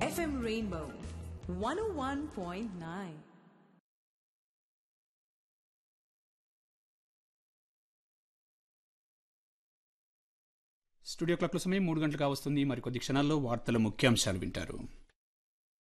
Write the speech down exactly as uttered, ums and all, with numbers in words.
F M Rainbow one oh one point nine. Studio క్లాక్లో సమయం మూడు గంటలుగా వస్తుంది. మరికొద్ది క్షణాల్లో వార్తల ముఖ్యాంశాలు వింటారు.